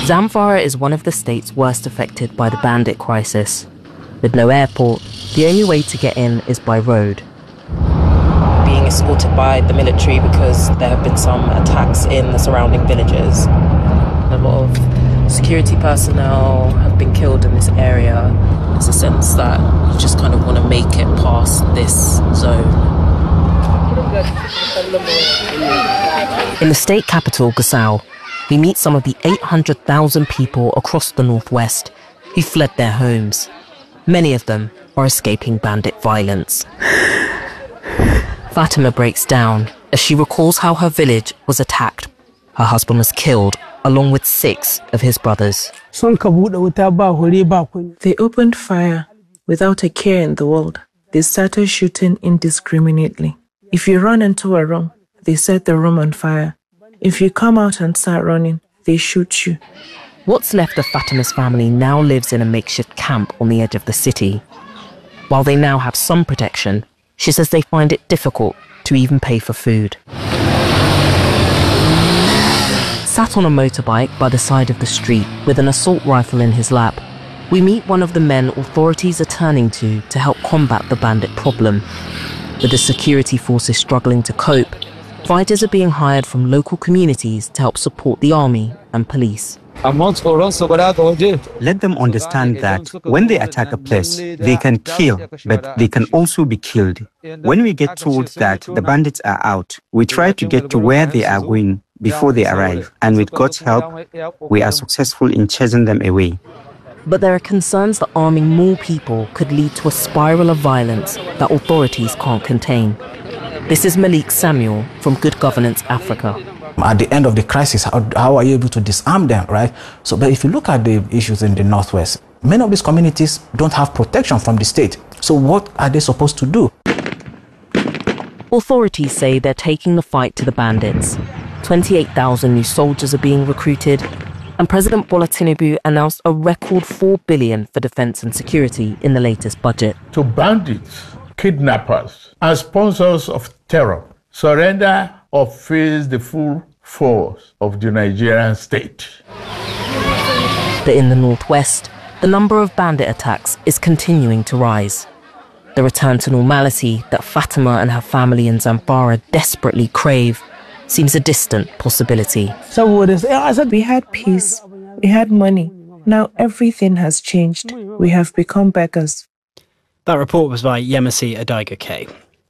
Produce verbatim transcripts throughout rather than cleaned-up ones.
Zamfara is one of the states worst affected by the bandit crisis. With no airport, the only way to get in is by road. Being escorted by the military because there have been some attacks in the surrounding villages. A lot of security personnel have been killed in this area. There's a sense that you just kind of want to make it past this zone. In the state capital, Gusau, we meet some of the eight hundred thousand people across the northwest who fled their homes. Many of them are escaping bandit violence. Fatima breaks down as she recalls how her village was attacked. Her husband was killed, along with six of his brothers. They opened fire without a care in the world. They started shooting indiscriminately. If you run into a room, they set the room on fire. If you come out and start running, they shoot you. What's left of Fatima's family now lives in a makeshift camp on the edge of the city. While they now have some protection, she says they find it difficult to even pay for food. Sat on a motorbike by the side of the street with an assault rifle in his lap, we meet one of the men authorities are turning to to help combat the bandit problem. With the security forces struggling to cope, fighters are being hired from local communities to help support the army and police. Let them understand that when they attack a place, they can kill, but they can also be killed. When we get told that the bandits are out, we try to get to where they are going before they arrive, and with God's help, we are successful in chasing them away. But there are concerns that arming more people could lead to a spiral of violence that authorities can't contain. This is Malik Samuel from Good Governance Africa. At the end of the crisis, how, how are you able to disarm them, right? So, but if you look at the issues in the Northwest, many of these communities don't have protection from the state. So what are they supposed to do? Authorities say they're taking the fight to the bandits. twenty-eight thousand new soldiers are being recruited, and President Bola Tinubu announced a record four billion dollars for defense and security in the latest budget. To bandits, kidnappers, and sponsors of terror, surrender or face the full force of the Nigerian state. But in the northwest, the number of bandit attacks is continuing to rise. The return to normality that Fatima and her family in Zamfara desperately crave seems a distant possibility. We had peace, we had money. Now everything has changed. We have become beggars. That report was by Yemisi Adaiga-Kay.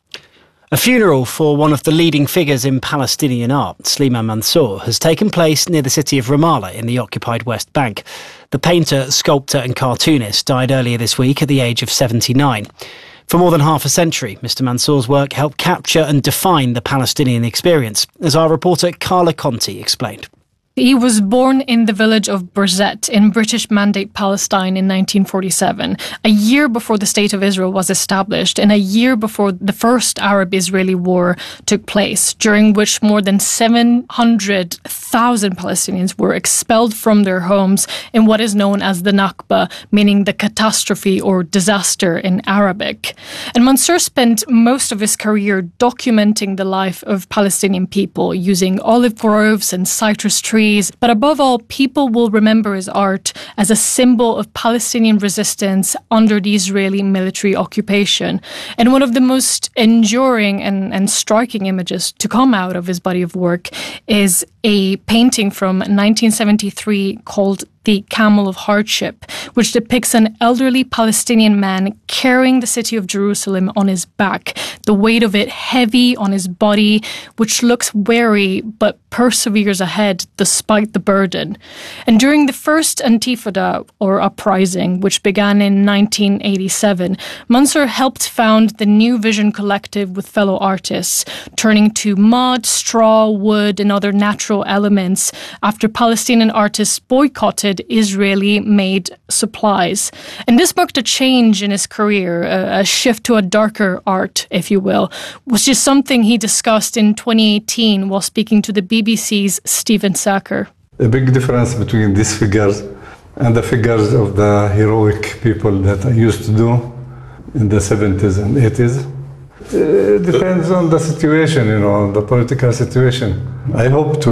A funeral for one of the leading figures in Palestinian art, Slimane Mansour, has taken place near the city of Ramallah in the occupied West Bank. The painter, sculptor and cartoonist died earlier this week at the age of seventy-nine. For more than half a century, Mister Mansour's work helped capture and define the Palestinian experience, as our reporter Carla Conti explained. He was born in the village of Birzeit in British Mandate Palestine in nineteen forty-seven, a year before the State of Israel was established and a year before the first Arab-Israeli war took place, during which more than seven hundred thousand Palestinians were expelled from their homes in what is known as the Nakba, meaning the catastrophe or disaster in Arabic. And Mansour spent most of his career documenting the life of Palestinian people using olive groves and citrus trees. But above all, people will remember his art as a symbol of Palestinian resistance under the Israeli military occupation. And one of the most enduring and, and striking images to come out of his body of work is a painting from nineteen seventy-three called The Camel of Hardship, which depicts an elderly Palestinian man carrying the city of Jerusalem on his back, the weight of it heavy on his body, which looks weary but perseveres ahead despite the burden. And during the first Intifada, or uprising, which began in nineteen eighty-seven, Mansour helped found the New Vision Collective with fellow artists, turning to mud, straw, wood, and other natural elements after Palestinian artists boycotted Israeli-made supplies. And this marked a change in his career, a, a shift to a darker art, if you will, which is something he discussed in twenty eighteen while speaking to the B B C's Stephen Sacker. A big difference between these figures and the figures of the heroic people that I used to do in the seventies and eighties. It depends on the situation, you know, the political situation. I hope to